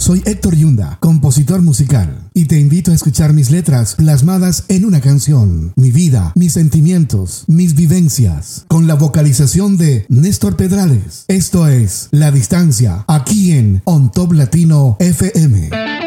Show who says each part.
Speaker 1: Soy Héctor Yunda, compositor musical, y te invito a escuchar mis letras plasmadas en una canción, mi vida, mis sentimientos, mis vivencias, con la vocalización de Néstor Pedrales. Esto es La Distancia, aquí en On Top Latino FM.